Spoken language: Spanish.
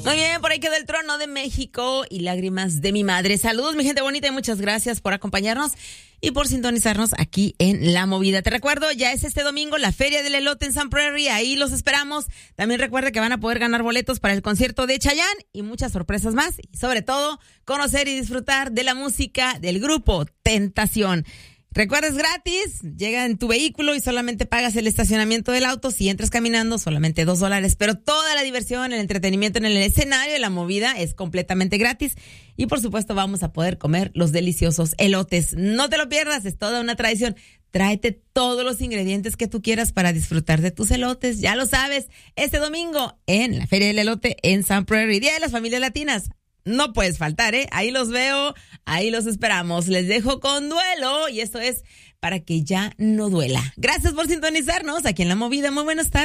Muy bien, por ahí quedó El Trono de México y Lágrimas de mi Madre. Saludos, mi gente bonita, y muchas gracias por acompañarnos y por sintonizarnos aquí en La Movida. Te recuerdo, ya es este domingo la Feria del Elote en Sun Prairie, ahí los esperamos. También recuerda que van a poder ganar boletos para el concierto de Chayanne y muchas sorpresas más. Y sobre todo, conocer y disfrutar de la música del grupo Tentación. Recuerda, es gratis, llega en tu vehículo y solamente pagas el estacionamiento del auto. Si entras caminando, solamente $2, pero toda la diversión, el entretenimiento en el escenario de La Movida es completamente gratis. Y por supuesto vamos a poder comer los deliciosos elotes. No te lo pierdas, es toda una tradición. Tráete todos los ingredientes que tú quieras para disfrutar de tus elotes. Ya lo sabes, este domingo en la Feria del Elote en Sun Prairie, Día de las Familias Latinas. No puedes faltar, ¿eh? Ahí los veo, ahí los esperamos. Les dejo con Duelo y esto es para que ya no duela. Gracias por sintonizarnos aquí en La Movida. Muy buenas tardes.